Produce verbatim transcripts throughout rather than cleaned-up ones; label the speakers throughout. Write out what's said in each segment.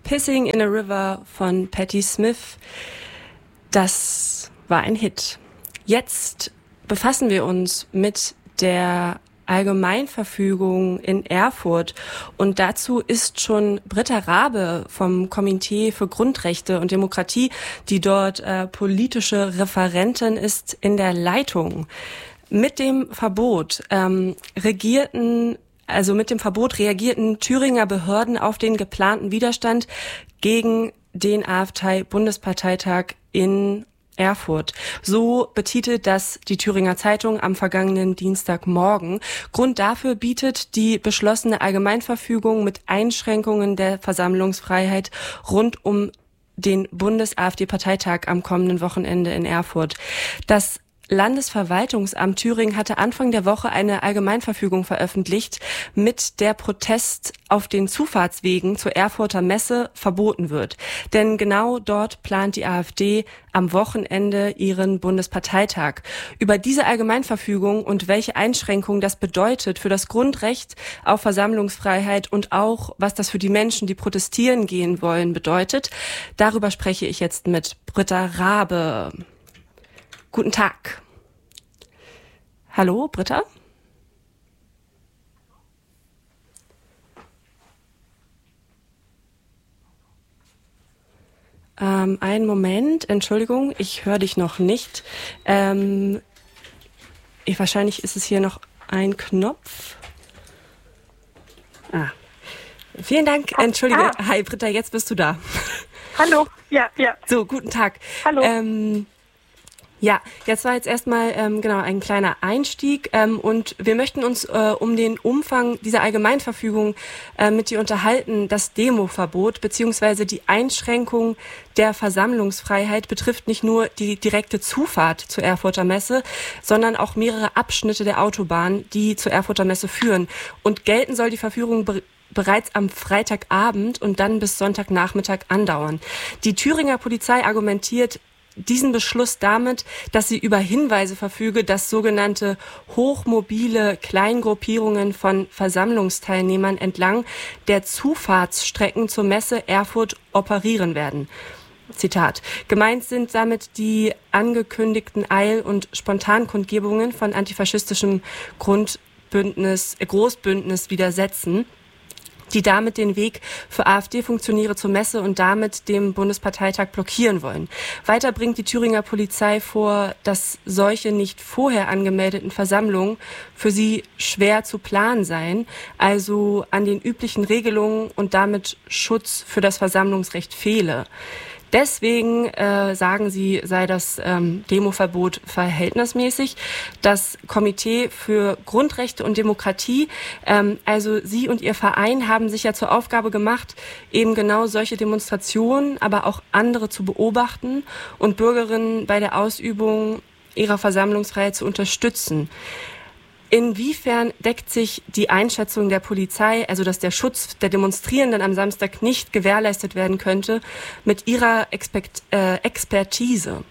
Speaker 1: Pissing in a River von Patti Smith. Das war ein Hit. Jetzt befassen wir uns mit der Allgemeinverfügung in Erfurt. Und dazu ist schon Britta Rabe vom Komitee für Grundrechte und Demokratie, die dort äh, politische Referentin ist, in der Leitung. Mit dem Verbot ähm, regierten Also mit dem Verbot reagierten Thüringer Behörden auf den geplanten Widerstand gegen den AfD-Bundesparteitag in Erfurt. So betitelt das die Thüringer Zeitung am vergangenen Dienstagmorgen. Grund dafür bietet die beschlossene Allgemeinverfügung mit Einschränkungen der Versammlungsfreiheit rund um den Bundes-AfD-Parteitag am kommenden Wochenende in Erfurt. Das Landesverwaltungsamt Thüringen hatte Anfang der Woche eine Allgemeinverfügung veröffentlicht, mit der Protest auf den Zufahrtswegen zur Erfurter Messe verboten wird. Denn genau dort plant die AfD am Wochenende ihren Bundesparteitag. Über diese Allgemeinverfügung und welche Einschränkungen das bedeutet für das Grundrecht auf Versammlungsfreiheit und auch, was das für die Menschen, die protestieren gehen wollen, bedeutet, darüber spreche ich jetzt mit Britta Rabe. Guten Tag. Hallo, Britta? Ähm, einen Moment, Entschuldigung, ich höre dich noch nicht. Ähm, ich, wahrscheinlich ist es hier noch ein Knopf. Ah. Vielen Dank, entschuldige. Ah. Hi, Britta, jetzt bist du da.
Speaker 2: Hallo, ja, ja.
Speaker 1: So, guten Tag.
Speaker 2: Hallo.
Speaker 1: Ähm, Ja, jetzt war jetzt erstmal ähm, genau ein kleiner Einstieg ähm, und wir möchten uns äh, um den Umfang dieser Allgemeinverfügung äh, mit dir unterhalten. Das Demoverbot bzw. die Einschränkung der Versammlungsfreiheit betrifft nicht nur die direkte Zufahrt zur Erfurter Messe, sondern auch mehrere Abschnitte der Autobahn, die zur Erfurter Messe führen. Und gelten soll die Verfügung be- bereits am Freitagabend und dann bis Sonntagnachmittag andauern. Die Thüringer Polizei argumentiert diesen Beschluss damit, dass sie über Hinweise verfüge, dass sogenannte hochmobile Kleingruppierungen von Versammlungsteilnehmern entlang der Zufahrtsstrecken zur Messe Erfurt operieren werden. Zitat. Gemeint sind damit die angekündigten Eil- und Spontankundgebungen von antifaschistischem Grundbündnis, äh, Großbündnis Widersetzen, die damit den Weg für AfD-Funktionäre zur Messe und damit dem Bundesparteitag blockieren wollen. Weiter bringt die Thüringer Polizei vor, dass solche nicht vorher angemeldeten Versammlungen für sie schwer zu planen seien, also an den üblichen Regelungen und damit Schutz für das Versammlungsrecht fehle. Deswegen äh, sagen sie, sei das ähm, Demoverbot verhältnismäßig. Das Komitee für Grundrechte und Demokratie, ähm, also Sie und Ihr Verein, haben sich ja zur Aufgabe gemacht, eben genau solche Demonstrationen, aber auch andere zu beobachten und Bürgerinnen bei der Ausübung ihrer Versammlungsfreiheit zu unterstützen. Inwiefern deckt sich die Einschätzung der Polizei, also dass der Schutz der Demonstrierenden am Samstag nicht gewährleistet werden könnte, mit Ihrer Expert, äh, Expertise?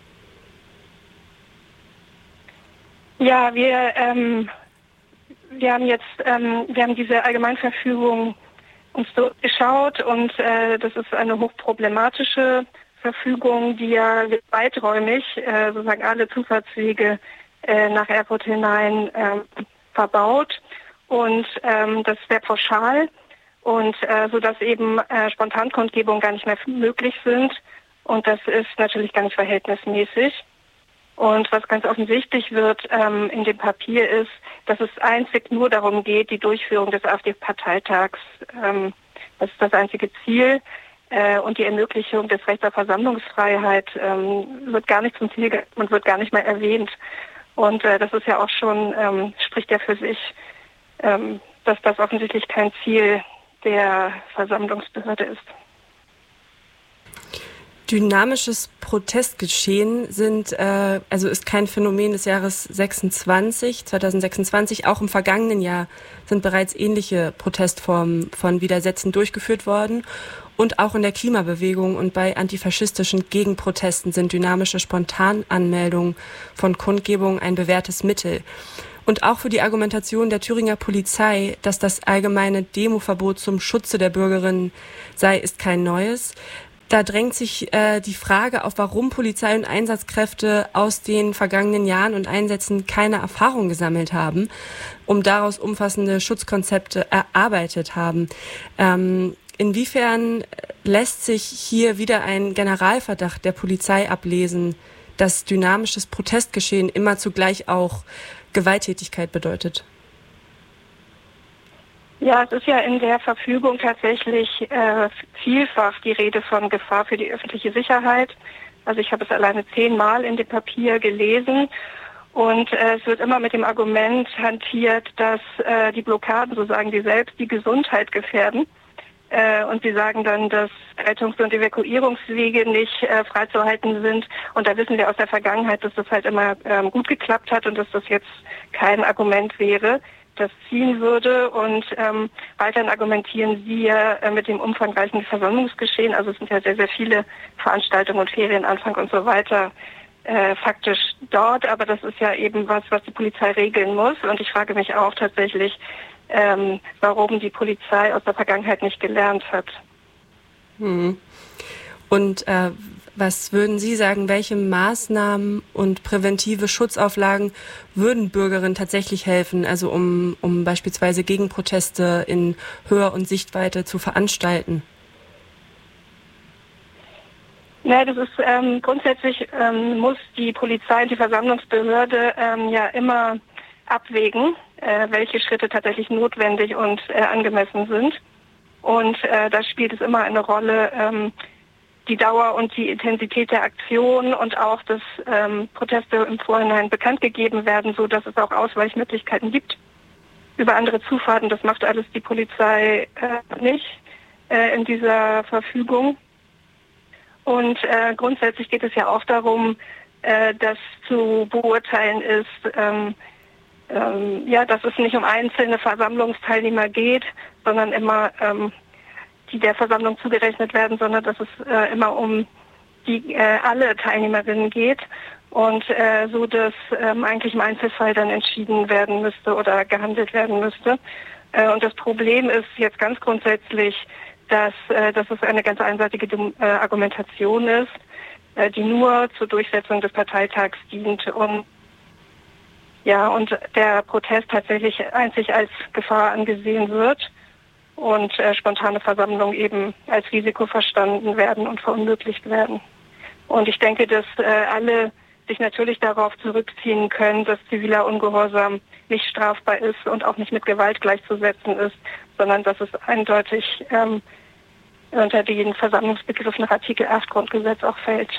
Speaker 2: Ja, wir, ähm, wir haben jetzt, ähm, wir haben diese Allgemeinverfügung uns so geschaut und äh, das ist eine hochproblematische Verfügung, die ja weiträumig äh, sozusagen alle Zufahrtswege nach Erfurt hinein ähm, verbaut und ähm, das wäre pauschal und äh, so dass eben äh, Spontankundgebungen gar nicht mehr möglich sind und das ist natürlich gar nicht verhältnismäßig. Und was ganz offensichtlich wird ähm, in dem Papier ist, dass es einzig nur darum geht, die Durchführung des AfD-Parteitags, ähm, das ist das einzige Ziel. Äh, und die Ermöglichung des Rechts auf Versammlungsfreiheit ähm, wird gar nicht zum Ziel ge- und wird gar nicht mehr erwähnt. Und äh, das ist ja auch schon, ähm, spricht ja für sich, ähm, dass das offensichtlich kein Ziel der Versammlungsbehörde ist.
Speaker 1: Dynamisches Protestgeschehen sind, äh, also ist kein Phänomen des Jahres sechsundzwanzig, zwanzig sechsundzwanzig. Auch im vergangenen Jahr sind bereits ähnliche Protestformen von Widersetzen durchgeführt worden. Und auch in der Klimabewegung und bei antifaschistischen Gegenprotesten sind dynamische Spontananmeldungen von Kundgebungen ein bewährtes Mittel. Und auch für die Argumentation der Thüringer Polizei, dass das allgemeine Demoverbot zum Schutze der Bürgerinnen sei, ist kein neues. Da drängt sich äh, die Frage auf, warum Polizei und Einsatzkräfte aus den vergangenen Jahren und Einsätzen keine Erfahrung gesammelt haben, um daraus umfassende Schutzkonzepte erarbeitet haben. Ähm, inwiefern lässt sich hier wieder ein Generalverdacht der Polizei ablesen, dass dynamisches Protestgeschehen immer zugleich auch Gewalttätigkeit bedeutet?
Speaker 2: Ja, es ist ja in der Verfügung tatsächlich äh, vielfach die Rede von Gefahr für die öffentliche Sicherheit. Also ich habe es alleine zehnmal in dem Papier gelesen und äh, es wird immer mit dem Argument hantiert, dass äh, die Blockaden, so sagen die selbst, die Gesundheit gefährden. Äh, und sie sagen dann, dass Rettungs- und Evakuierungswege nicht äh, freizuhalten sind. Und da wissen wir aus der Vergangenheit, dass das halt immer ähm, gut geklappt hat und dass das jetzt kein Argument wäre, das ziehen würde. Und ähm, weiterhin argumentieren sie ja äh, mit dem umfangreichen Versammlungsgeschehen. Also es sind ja sehr, sehr viele Veranstaltungen und Ferienanfang und so weiter äh, faktisch dort. Aber das ist ja eben was, was die Polizei regeln muss. Und ich frage mich auch tatsächlich, Ähm, warum die Polizei aus der Vergangenheit nicht gelernt hat.
Speaker 1: Hm. Und äh, was würden Sie sagen, welche Maßnahmen und präventive Schutzauflagen würden Bürgerinnen tatsächlich helfen, also um, um beispielsweise Gegenproteste in Hör- und Sichtweite zu veranstalten?
Speaker 2: Ja, das ist ähm, grundsätzlich ähm, muss die Polizei und die Versammlungsbehörde ähm, ja immer abwägen, äh, welche Schritte tatsächlich notwendig und äh, angemessen sind. Und äh, da spielt es immer eine Rolle, ähm, die Dauer und die Intensität der Aktion und auch, dass ähm, Proteste im Vorhinein bekannt gegeben werden, so dass es auch Ausweichmöglichkeiten gibt über andere Zufahrten. Das macht alles die Polizei äh, nicht äh, in dieser Verfügung. Und äh, grundsätzlich geht es ja auch darum, äh, dass zu beurteilen ist, ähm, Ähm, ja, dass es nicht um einzelne Versammlungsteilnehmer geht, sondern immer ähm, die der Versammlung zugerechnet werden, sondern dass es äh, immer um die äh, alle Teilnehmerinnen geht und äh, so, dass ähm, eigentlich im Einzelfall dann entschieden werden müsste oder gehandelt werden müsste. Äh, und das Problem ist jetzt ganz grundsätzlich, dass, äh, dass es eine ganz einseitige äh, Argumentation ist, äh, die nur zur Durchsetzung des Parteitags dient und Ja, und der Protest tatsächlich einzig als Gefahr angesehen wird und äh, spontane Versammlungen eben als Risiko verstanden werden und verunmöglicht werden. Und ich denke, dass äh, alle sich natürlich darauf zurückziehen können, dass ziviler Ungehorsam nicht strafbar ist und auch nicht mit Gewalt gleichzusetzen ist, sondern dass es eindeutig ähm, unter den Versammlungsbegriff nach Artikel acht Grundgesetz auch fällt.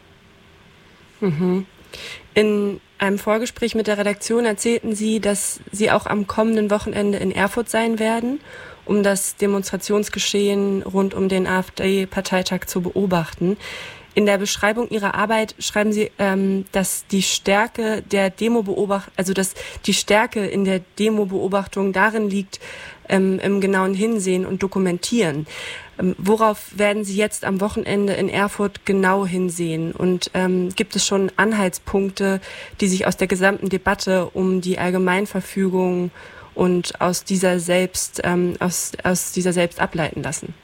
Speaker 1: Mhm. In einem Vorgespräch mit der Redaktion erzählten Sie, dass Sie auch am kommenden Wochenende in Erfurt sein werden, um das Demonstrationsgeschehen rund um den AfD-Parteitag zu beobachten. In der Beschreibung Ihrer Arbeit schreiben Sie, ähm, dass die Stärke der Demo-Beobachtung, also dass die Stärke in der Demo-Beobachtung darin liegt, ähm, im genauen Hinsehen und Dokumentieren. Ähm, worauf werden Sie jetzt am Wochenende in Erfurt genau hinsehen? Und ähm, gibt es schon Anhaltspunkte, die sich aus der gesamten Debatte um die Allgemeinverfügung und aus dieser selbst, ähm, aus, aus dieser selbst ableiten lassen?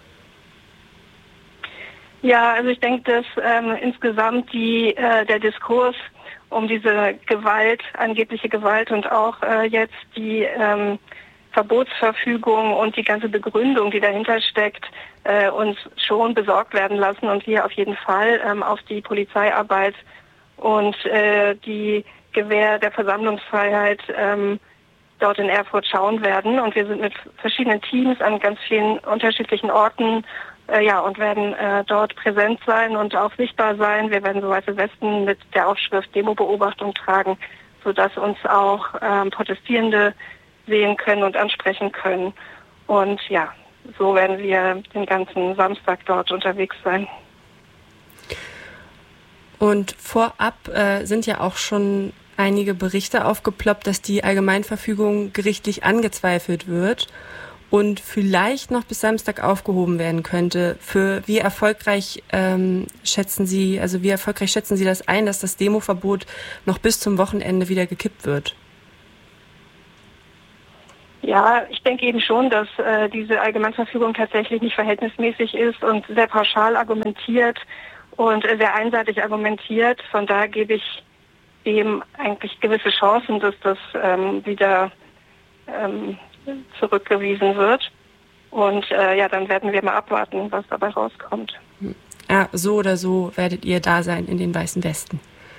Speaker 2: Ja, also ich denke, dass ähm, insgesamt die, äh, der Diskurs um diese Gewalt, angebliche Gewalt und auch äh, jetzt die ähm, Verbotsverfügung und die ganze Begründung, die dahinter steckt, äh, uns schon besorgt werden lassen und wir auf jeden Fall ähm, auf die Polizeiarbeit und äh, die Gewähr der Versammlungsfreiheit ähm, dort in Erfurt schauen werden. Und wir sind mit verschiedenen Teams an ganz vielen unterschiedlichen Orten Äh, ja, und werden äh, dort präsent sein und auch sichtbar sein. Wir werden so weiße Westen mit der Aufschrift Demo-Beobachtung tragen, sodass uns auch ähm, Protestierende sehen können und ansprechen können. Und ja, so werden wir den ganzen Samstag dort unterwegs sein.
Speaker 1: Und vorab äh, sind ja auch schon einige Berichte aufgeploppt, dass die Allgemeinverfügung gerichtlich angezweifelt wird und vielleicht noch bis Samstag aufgehoben werden könnte. Für wie erfolgreich ähm, schätzen Sie, also wie erfolgreich schätzen Sie das ein, dass das Demoverbot noch bis zum Wochenende wieder gekippt wird?
Speaker 2: Ja, ich denke eben schon, dass äh, diese Allgemeinverfügung tatsächlich nicht verhältnismäßig ist und sehr pauschal argumentiert und äh, sehr einseitig argumentiert. Von daher gebe ich dem eigentlich gewisse Chancen, dass das ähm, wieder ähm, zurückgewiesen wird. Und äh, ja, dann werden wir mal abwarten, was dabei rauskommt.
Speaker 1: Ja, so oder so werdet ihr da sein in den Weißen Westen.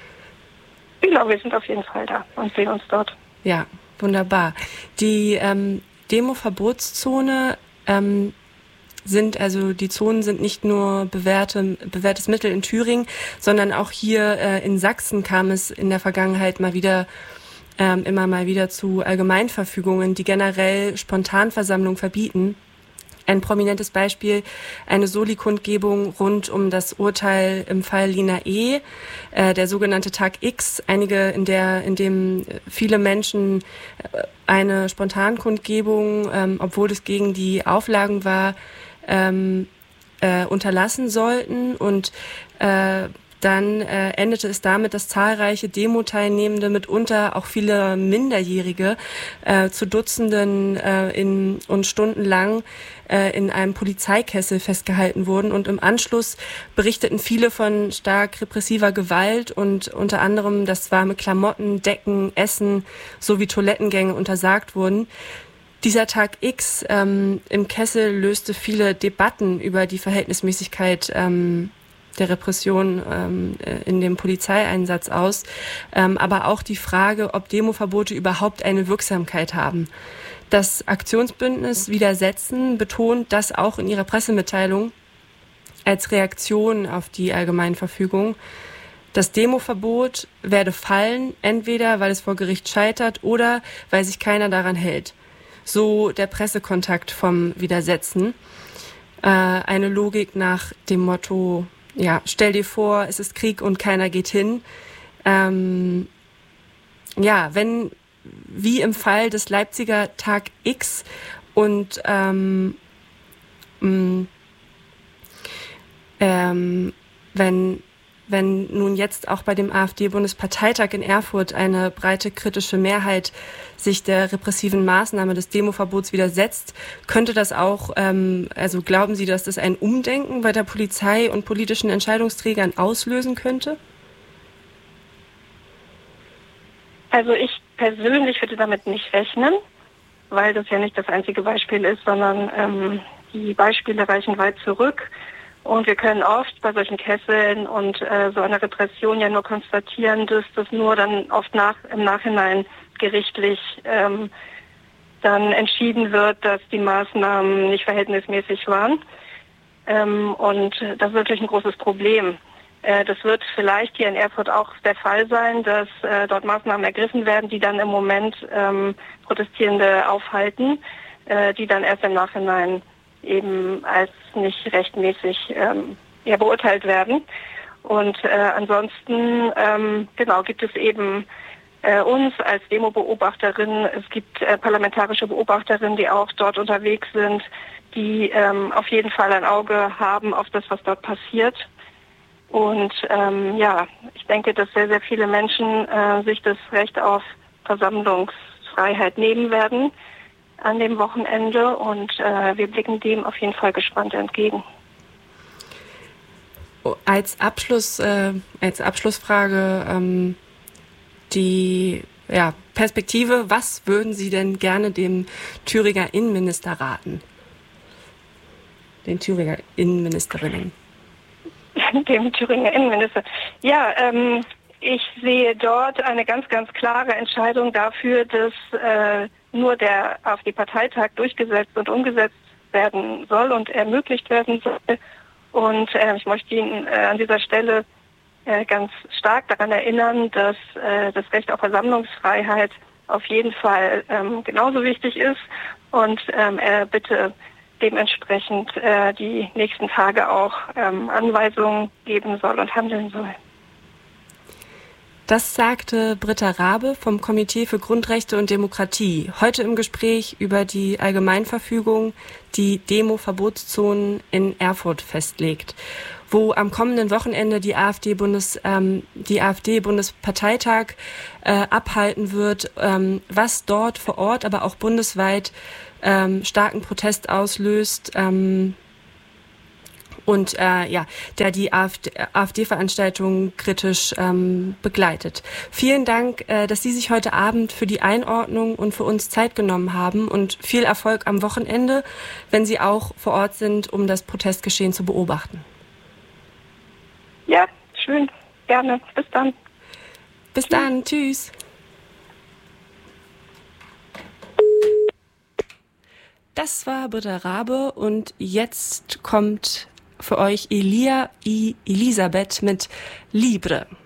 Speaker 2: Ich glaube, wir sind auf jeden Fall da und sehen uns dort.
Speaker 1: Ja, wunderbar. Die ähm, Demo-Verbotszone ähm, sind, also die Zonen sind nicht nur bewährte, bewährtes Mittel in Thüringen, sondern auch hier äh, in Sachsen kam es in der Vergangenheit mal wieder, ähm, immer mal wieder zu Allgemeinverfügungen, die generell Spontanversammlungen verbieten. Ein prominentes Beispiel, eine Soli-Kundgebung rund um das Urteil im Fall Lina E., äh, der sogenannte Tag X, einige, in der, in dem viele Menschen eine Spontankundgebung, ähm, obwohl es gegen die Auflagen war, ähm, äh, unterlassen sollten. Und äh, dann äh, endete es damit, dass zahlreiche Demo-Teilnehmende, mitunter auch viele Minderjährige, äh, zu Dutzenden äh, in, und stundenlang äh, in einem Polizeikessel festgehalten wurden. Und im Anschluss berichteten viele von stark repressiver Gewalt und unter anderem, dass warme Klamotten, Decken, Essen sowie Toilettengänge untersagt wurden. Dieser Tag X ähm, im Kessel löste viele Debatten über die Verhältnismäßigkeit ähm, der Repression ähm, in dem Polizeieinsatz aus, ähm, aber auch die Frage, ob Demoverbote überhaupt eine Wirksamkeit haben. Das Aktionsbündnis Widersetzen betont das auch in ihrer Pressemitteilung als Reaktion auf die Allgemeinverfügung. Das Demoverbot werde fallen, entweder weil es vor Gericht scheitert oder weil sich keiner daran hält. So der Pressekontakt vom Widersetzen. Äh, eine Logik nach dem Motto, ja, stell dir vor, es ist Krieg und keiner geht hin. Ähm, ja, wenn, wie im Fall des Leipziger Tag X und ähm, mh, ähm, wenn wenn nun jetzt auch bei dem AfD-Bundesparteitag in Erfurt eine breite kritische Mehrheit sich der repressiven Maßnahme des Demoverbots widersetzt, könnte das auch, ähm, also glauben Sie, dass das ein Umdenken bei der Polizei und politischen Entscheidungsträgern auslösen könnte?
Speaker 2: Also ich persönlich würde damit nicht rechnen, weil das ja nicht das einzige Beispiel ist, sondern ähm, die Beispiele reichen weit zurück. Und wir können oft bei solchen Kesseln und äh, so einer Repression ja nur konstatieren, dass das nur dann oft nach, im Nachhinein gerichtlich ähm, dann entschieden wird, dass die Maßnahmen nicht verhältnismäßig waren. Ähm, und das ist natürlich ein großes Problem. Äh, das wird vielleicht hier in Erfurt auch der Fall sein, dass äh, dort Maßnahmen ergriffen werden, die dann im Moment ähm, Protestierende aufhalten, äh, die dann erst im Nachhinein eben als nicht rechtmäßig ähm, ja, beurteilt werden. Und äh, ansonsten ähm, genau gibt es eben äh, uns als Demo-Beobachterinnen, es gibt äh, parlamentarische Beobachterinnen, die auch dort unterwegs sind, die ähm, auf jeden Fall ein Auge haben auf das, was dort passiert. Und ähm, ja, ich denke, dass sehr, sehr viele Menschen äh, sich das Recht auf Versammlungsfreiheit nehmen werden an dem Wochenende und äh, wir blicken dem auf jeden Fall gespannt entgegen.
Speaker 1: Als Abschluss, äh, als Abschlussfrage ähm, die ja, Perspektive, was würden Sie denn gerne dem Thüringer Innenminister raten? Den Thüringer Innenministerinnen?
Speaker 2: Dem Thüringer Innenminister. Ja, ähm, ich sehe dort eine ganz, ganz klare Entscheidung dafür, dass äh, nur der AfD-Parteitag durchgesetzt und umgesetzt werden soll und ermöglicht werden soll. Und äh, ich möchte Ihnen äh, an dieser Stelle äh, ganz stark daran erinnern, dass äh, das Recht auf Versammlungsfreiheit auf jeden Fall ähm, genauso wichtig ist und ähm, er bitte dementsprechend äh, die nächsten Tage auch ähm, Anweisungen geben soll und handeln soll.
Speaker 1: Das sagte Britta Rabe vom Komitee für Grundrechte und Demokratie. Heute im Gespräch über die Allgemeinverfügung, die Demo-Verbotszonen in Erfurt festlegt, wo am kommenden Wochenende die AfD-Bundes, ähm, die AfD-Bundesparteitag äh, abhalten wird, ähm, was dort vor Ort, aber auch bundesweit ähm, starken Protest auslöst. Ähm, und äh, ja, der die AfD-Veranstaltung kritisch ähm, begleitet. Vielen Dank, äh, dass Sie sich heute Abend für die Einordnung und für uns Zeit genommen haben und viel Erfolg am Wochenende, wenn Sie auch vor Ort sind, um das Protestgeschehen zu beobachten.
Speaker 2: Ja, schön. Gerne. Bis dann.
Speaker 1: Bis dann. Tschüss. Das war Britta Rabe und jetzt kommt für euch Elia I. Elisabeth mit Libre.